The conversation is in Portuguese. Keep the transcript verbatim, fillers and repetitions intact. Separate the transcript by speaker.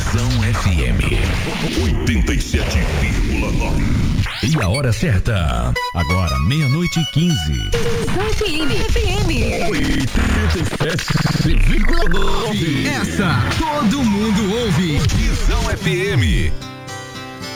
Speaker 1: Visão F M oitenta e sete vírgula nove. E a hora certa, agora meia-noite e quinze.
Speaker 2: Visão F M. F M
Speaker 1: oitenta e sete vírgula nove.
Speaker 3: Essa todo mundo ouve.
Speaker 1: Visão F M.